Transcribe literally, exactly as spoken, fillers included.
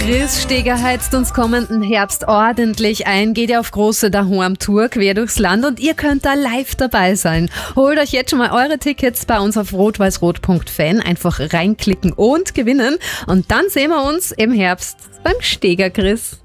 Chris Steger heizt uns kommenden Herbst ordentlich ein, geht ja auf große Daheim-Tour quer durchs Land und ihr könnt da live dabei sein. Holt euch jetzt schon mal eure Tickets bei uns auf rot weiß rot punkt fan, einfach reinklicken und gewinnen und dann sehen wir uns im Herbst beim Steger Chris.